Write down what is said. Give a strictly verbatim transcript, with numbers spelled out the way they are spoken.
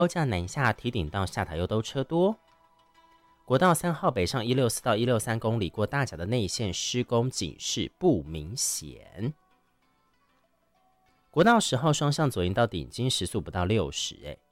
欧架南下，提顶到下塔悠兜车多。国道三号北上一六四到一六三公里，过大甲的内线施工警示不明显。国道十号双向左营到顶金时速不到六十，哎。